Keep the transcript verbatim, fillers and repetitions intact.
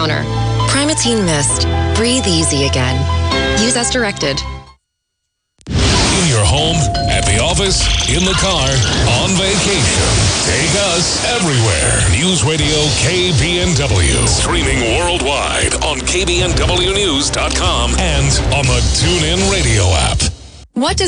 counter. Primatene Mist. Breathe easy again. Use as directed. In your home, at the office, in the car, on vacation. Take us everywhere. News Radio K B N W. Streaming worldwide on K B N W news dot com and on the TuneIn Radio app. What does